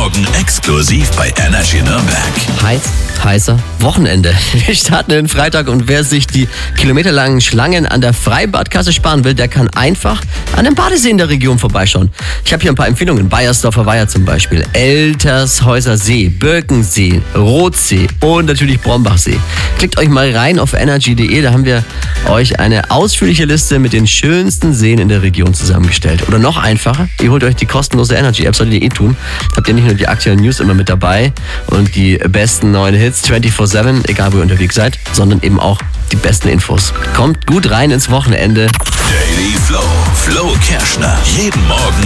Morgen exklusiv bei Energy Nürnberg. Heißer Wochenende. Wir starten den Freitag und wer sich die kilometerlangen Schlangen an der Freibadkasse sparen will, der kann einfach an dem Badesee in der Region vorbeischauen. Ich habe hier ein paar Empfehlungen. Bayersdorfer Weiher zum Beispiel, Eltershäuser See, Birkensee, Rothsee und natürlich Brombachsee. Klickt euch mal rein auf energy.de, da haben wir euch eine ausführliche Liste mit den schönsten Seen in der Region zusammengestellt. Oder noch einfacher, ihr holt euch die kostenlose Energy-App, solltet ihr tun. Habt ihr nicht nur die aktuellen News immer mit dabei und die besten neuen Hits 24/7, egal wo ihr unterwegs seid, sondern eben auch die besten Infos. Kommt gut rein ins Wochenende. Daily Flow, Flo Kerschner. Jeden Morgen